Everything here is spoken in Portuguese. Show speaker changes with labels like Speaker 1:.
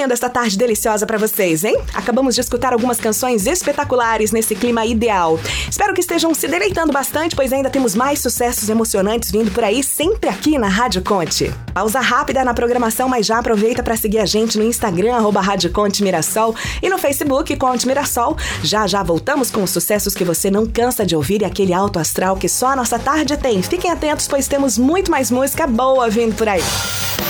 Speaker 1: sendo essa tarde deliciosa pra vocês, hein? Acabamos de escutar algumas canções espetaculares nesse clima ideal. Espero que estejam se deleitando bastante, pois ainda temos mais sucessos emocionantes vindo por aí, sempre aqui na Rádio Conte. Pausa rápida na programação, mas já aproveita para seguir a gente no Instagram, @Rádio Conte Mirassol, e no Facebook, Conte Mirassol. Já voltamos com os sucessos que você não cansa de ouvir e aquele alto astral que só a nossa tarde tem. Fiquem atentos, pois temos muito mais música boa vindo por aí.